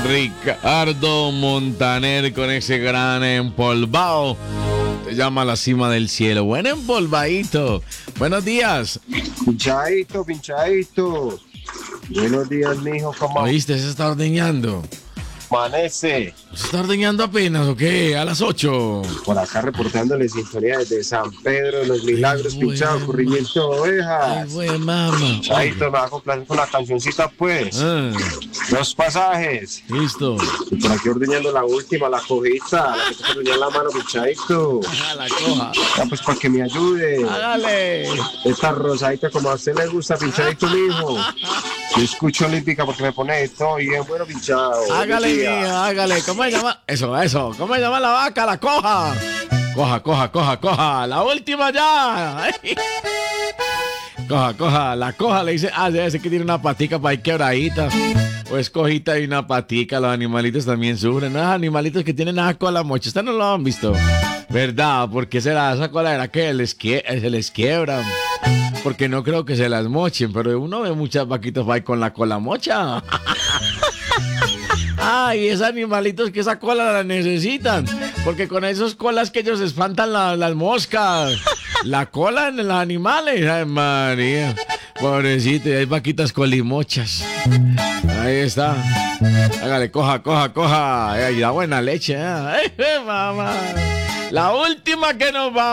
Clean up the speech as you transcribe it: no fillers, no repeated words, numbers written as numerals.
Ricardo Montaner con ese gran empolvado. Se llama La Cima del Cielo. Buen empolvadito. Buenos días. Pinchadito, pinchadito. Buenos días, mijo. ¿Cómo ¿Oíste? Se está ordeñando. amanece? ¿Se está ordeñando apenas o qué? A las 8. Por acá reportándole sintonía desde San Pedro de los Milagros, Ay, pinchado, buen corrimiento de ovejas. Ay, buen mamá. Pinchadito, me va a complacer con la cancioncita, pues. Ah, 2 pasajes. listo. Y por aquí ordeñando la última, la cojita, la que te ordeñar la mano, pinchadito. La coja. Ya, pues, para que me ayude. Hágale. Esta rosadita como a usted le gusta, pinchadito, mijo. Yo escucho olímpica porque me pone esto bien bueno, pinchado. Hágale, Buen día. mía, hágale. ¿Cómo se llama? Eso. ¿Cómo se llama la vaca? La coja. Coja. La última ya. Coja. La coja le dice, debe ser que tiene una patica para ir quebradita. Pues cojita y una patica. Los animalitos también sufren. Los animalitos que tienen esa cola mocha. Ustedes no lo han visto. ¿Verdad? ¿Por qué será esa cola? ¿Era que se les quiebra? Porque no creo que se las mochen. Pero uno ve muchas vaquitas ahí con la cola mocha. Ay, esos animalitos que esa cola la necesitan. Porque con esas colas que ellos espantan las moscas. La cola en los animales. Ay, María. Pobrecito, y hay vaquitas colimochas. Ahí está. Hágale, coja. Ay, da buena leche. Ay, mamá. La última que nos va.